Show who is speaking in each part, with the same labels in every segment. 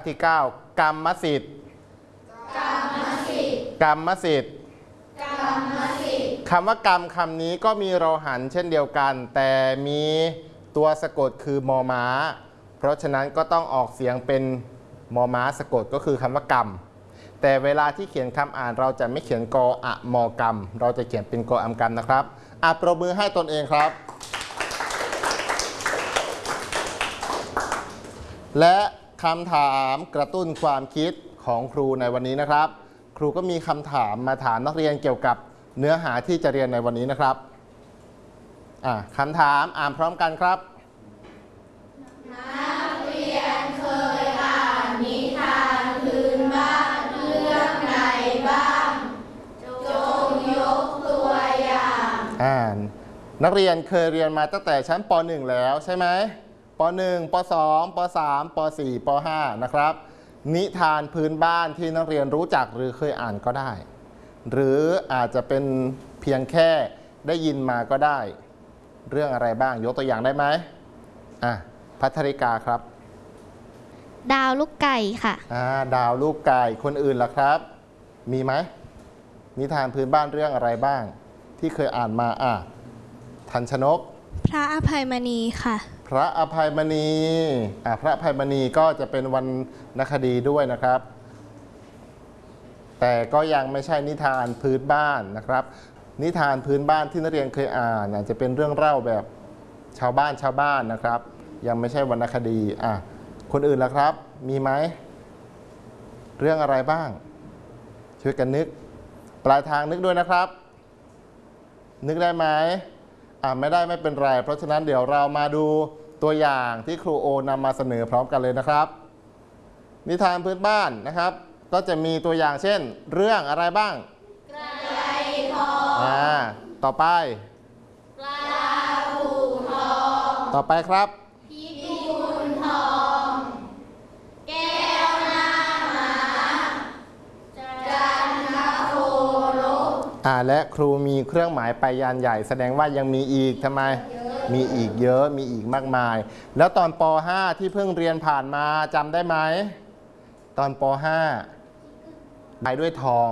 Speaker 1: ที่ 9 กรรมสิทธิ์คำว่ากรรมคำนี้ก็มีรอหันเช่นเดียวกันแต่มีตัวสะกดคือมอม้าเพราะฉะนั้นก็ต้องออกเสียงเป็นมอม้าสะกดก็คือคำว่ากรรมแต่เวลาที่เขียนคำอ่านเราจะไม่เขียนกออะมอกรรมเราจะเขียนเป็นกออัมกรรมนะครับปรบมือให้ตนเองครับและคำถามกระตุ้นความคิดของครูในวันนี้นะครับครูก็มีคำถามมาถามนักเรียนเกี่ยวกับเนื้อหาที่จะเรียนในวันนี้นะครับคำถามอ่านพร้อมกันครับ
Speaker 2: นักเรียนเคยอ่านนิทานพื้นบ้านเรื่องใดบ้างจงยกตัวอย่าง
Speaker 1: นักเรียนเคยเรียนมาตั้งแต่ชั้นป .1 แล้วใช่ไหมป .1 ป .2 ป .3 ป .4 ป .5 นะครับนิทานพื้นบ้านที่นักเรียนรู้จักหรือเคยอ่านก็ได้หรืออาจจะเป็นเพียงแค่ได้ยินมาก็ได้เรื่องอะไรบ้างยกตัวอย่างได้ไหมภัทริกาครับ
Speaker 3: ดาวลูกไก่ค่ะ
Speaker 1: ดาวลูกไก่คนอื่นล่ะครับมีไหมนิทานพื้นบ้านเรื่องอะไรบ้างที่เคยอ่านมาทันชนก
Speaker 3: พระอภัยมณีค่ะ
Speaker 1: พระอภัยมณีพระอภัยมณีก็จะเป็นวรรณคดีด้วยนะครับแต่ก็ยังไม่ใช่นิทานพื้นบ้านนะครับนิทานพื้นบ้านที่นักเรียนเคยอ่านอาจจะเป็นเรื่องเล่าแบบชาวบ้านนะครับยังไม่ใช่วรรณคดีคนอื่นล่ะครับมีไหมเรื่องอะไรบ้างช่วยกันนึกปลายทางนึกด้วยนะครับนึกได้ไหมไม่ได้ไม่เป็นไรเพราะฉะนั้นเดี๋ยวเรามาดูตัวอย่างที่ครูโอนำมาเสนอพร้อมกันเลยนะครับนิทานพื้นบ้านนะครับก็จะมีตัวอย่างเช่นเรื่องอะไรบ้าง
Speaker 2: ไกรทอง
Speaker 1: ต่อไป
Speaker 2: ปลาบู่ทอง
Speaker 1: ต่อไปครับ
Speaker 2: พิกุลทองแก้วหน้าม้าจันทโครบ
Speaker 1: และครูมีเครื่องหมายไปยานใหญ่แสดงว่ายังมีอีกทำไมมีอีกเยอะมีอีกมากมายแล้วตอนป .5 ที่เพิ่งเรียนผ่านมาจำได้ไหมตอนป .5 ไปด้วยทอง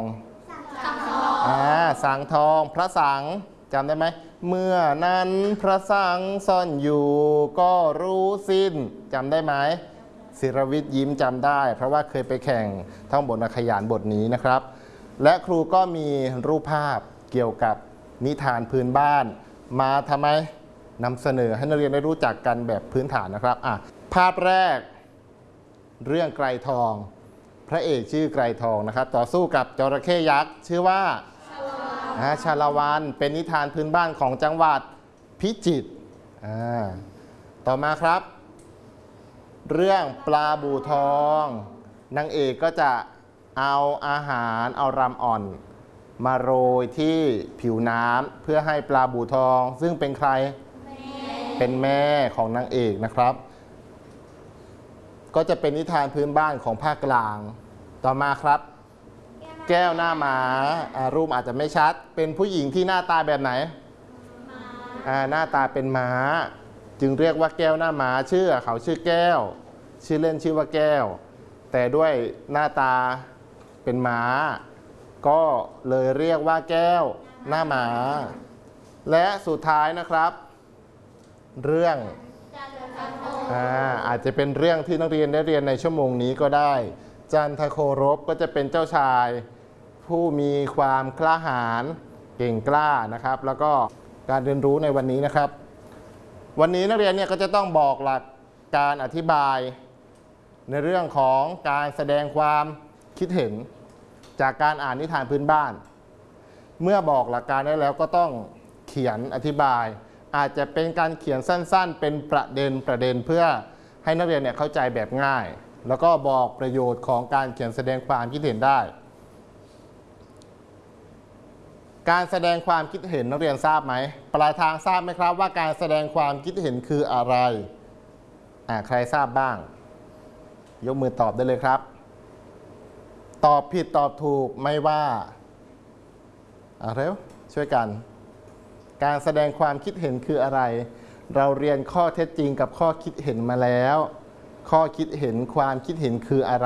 Speaker 1: สังทองพระสังจำได้ไหมเมื่อนั้นพระสังซ่อนอยู่ก็รู้สิ้นจำได้ไหมศิรวิทย์ยิ้มจำได้เพราะว่าเคยไปแข่งท่องบทนักขยานบทนี้นะครับและครูก็มีรูปภาพเกี่ยวกับนิทานพื้นบ้านมาทำไมนำเสนอให้นักเรียนได้รู้จักกันแบบพื้นฐานนะครับภาพแรกเรื่องไกรทองพระเอกชื่อไกรทองนะครับต่อสู้กับจระเข้ยักษ์ชื่อว่าชาละวันเป็นนิทานพื้นบ้านของจังหวัดพิจิตรต่อมาครับเรื่องปลาบู่ทองนางเอกก็จะเอาอาหารเอารำอ่อนมาโรยที่ผิวน้ำเพื่อให้ปลาบู่ทองซึ่งเป็นใครเป็นแม่ของนางเอกนะครับก็จะเป็นนิทานพื้นบ้านของภาคกลางต่อมาครับแก้วหน้าม้ารูปอาจจะไม่ชัดเป็นผู้หญิงที่หน้าตาแบบไหนหน้าตาเป็นม้าจึงเรียกว่าแก้วหน้าม้าเขาชื่อแก้วชื่อเล่นชื่อว่าแก้วแต่ด้วยหน้าตาเป็นม้าก็เลยเรียกว่าแก้วหน้าม้าและสุดท้ายนะครับเรื่องอาจจะเป็นเรื่องที่นักเรียนได้เรียนในชั่วโมงนี้ก็ได้จันทโครบก็จะเป็นเจ้าชายผู้มีความกล้าหาญเก่งกล้านะครับแล้วก็การเรียนรู้ในวันนี้นะครับวันนี้นักเรียนเนี่ยก็จะต้องบอกหลักการอธิบายในเรื่องของการแสดงความคิดเห็นจากการอ่านนิทานพื้นบ้านเมื่อบอกหลักการได้แล้วก็ต้องเขียนอธิบายอาจจะเป็นการเขียนสั้นๆเป็นประเด็นเพื่อให้นักเรียนเนี่ยเข้าใจแบบง่ายแล้วก็บอกประโยชน์ของการเขียนแสดงความคิดเห็นได้การแสดงความคิดเห็นนักเรียนทราบไหมปลายทางทราบไหมครับว่าการแสดงความคิดเห็นคืออะไรใครทราบบ้างยกมือตอบได้เลยครับตอบผิดตอบถูกไม่ว่าเร็วช่วยกันการแสดงความคิดเห็นคืออะไรเราเรียนข้อเท็จจริงกับข้อคิดเห็นมาแล้วข้อคิดเห็นความคิดเห็นคืออะไร